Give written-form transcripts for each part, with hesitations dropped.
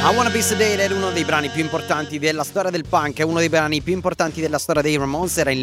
I Wanna Be Sedated, uno dei brani più importanti della storia del punk, è uno dei brani più importanti della storia dei Ramones, era il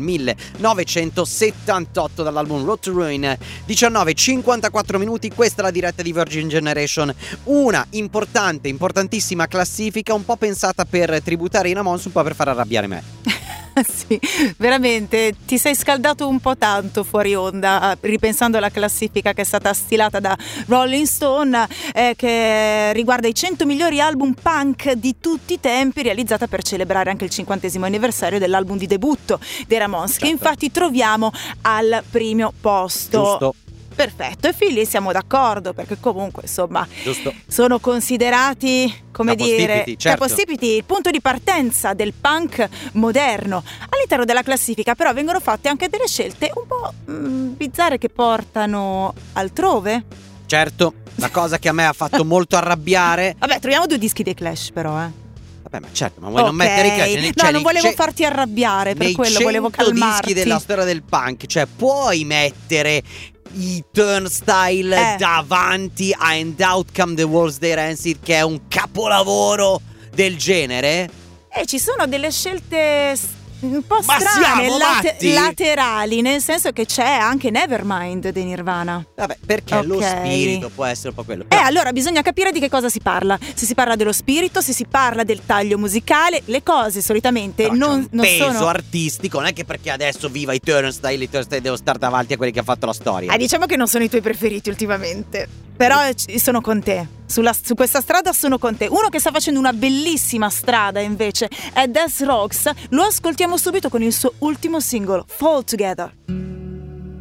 1978 dall'album Road to Ruin. 19:54 minuti, questa è la diretta di Virgin Generation, una importantissima classifica, un po' pensata per tributare i Ramones, un po' per far arrabbiare me. Sì, veramente ti sei scaldato un po' tanto fuori onda ripensando alla classifica che è stata stilata da Rolling Stone, che riguarda i 100 migliori album punk di tutti i tempi, realizzata per celebrare anche il 50° anniversario dell'album di debutto dei Ramones, certo, che infatti troviamo al primo posto. Giusto. Perfetto, e figli siamo d'accordo, perché comunque insomma Giusto. Sono considerati, come dire, certo, capostipiti, il punto di partenza del punk moderno. All'interno della classifica però vengono fatte anche delle scelte un po' bizzarre che portano altrove. Certo, la cosa che a me ha fatto molto arrabbiare. Vabbè, troviamo 2 dischi dei Clash però, Vabbè, ma certo, ma vuoi non mettere i Clash? No, non volevo farti arrabbiare, per quello volevo calmarti. Nei 100 dischi della storia del punk, cioè puoi mettere i Turnstile davanti a And Out Come the Wolves dei Rancid, che è un capolavoro del genere? Ci sono delle scelte un po' strane, laterali, nel senso che c'è anche Nevermind dei Nirvana. Vabbè, perché lo spirito può essere un po' quello. Allora bisogna capire di che cosa si parla. Se si parla dello spirito, se si parla del taglio musicale, le cose solitamente non peso sono artistico, non è che perché adesso viva i Turnstile devo stare davanti a quelli che ha fatto la storia. Diciamo che non sono i tuoi preferiti ultimamente, però sono con te. Su questa strada sono con te. Uno che sta facendo una bellissima strada invece è Death Rocks. Lo ascoltiamo subito con il suo ultimo singolo, Fall Together.